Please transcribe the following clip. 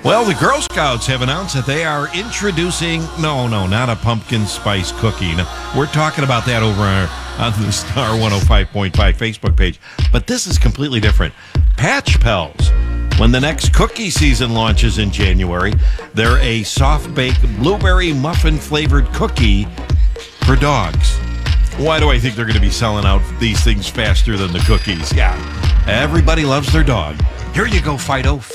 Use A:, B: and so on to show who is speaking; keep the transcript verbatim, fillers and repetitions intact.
A: Well, the Girl Scouts have announced that they are introducing, no, no, not a pumpkin spice cookie. No, we're talking about that over on the Star one oh five point five Facebook page. But this is completely different. Patch Pals. When the next cookie season launches in January, they're a soft-baked blueberry muffin-flavored cookie for dogs. Why do I think they're going to be selling out these things faster than the cookies? Yeah, everybody loves their dog. Here you go, Fido.